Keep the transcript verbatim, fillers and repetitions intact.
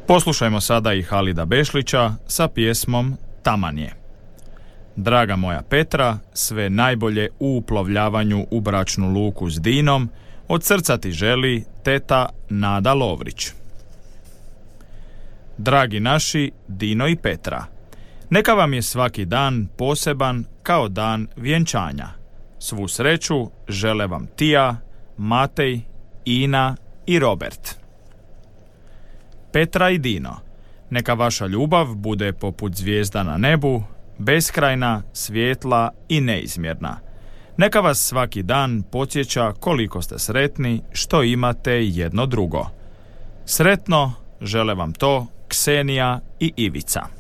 Poslušajmo sada i Halida Bešlića sa pjesmom Taman je. Draga moja Petra, sve najbolje u uplovljavanju u bračnu luku s Dinom, od srca ti želi teta Nada Lovrić. Dragi naši Dino i Petra, neka vam je svaki dan poseban kao dan vjenčanja. Svu sreću žele vam Tija, Matej, Ina i Robert. Petra i Dino, neka vaša ljubav bude poput zvijezda na nebu, beskrajna, svijetla i neizmjerna. Neka vas svaki dan podsjeća koliko ste sretni što imate jedno drugo. Sretno žele vam to Ksenija i Ivica.